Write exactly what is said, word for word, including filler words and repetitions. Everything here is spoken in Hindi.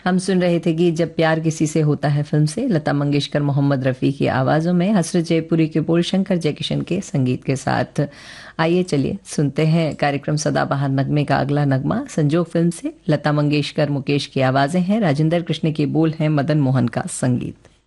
हम सुन रहे थे कि जब प्यार किसी से होता है फिल्म से, लता मंगेशकर मोहम्मद रफ़ी की आवाज़ों में, हसरत जयपुरी के बोल, शंकर जयकिशन के संगीत के साथ। आइए चलिए सुनते हैं कार्यक्रम सदाबहार नगमे का अगला नगमा। संजोग फिल्म से लता मंगेशकर मुकेश की आवाज़ें हैं, राजेंद्र कृष्ण के बोल हैं, मदन मोहन का संगीत।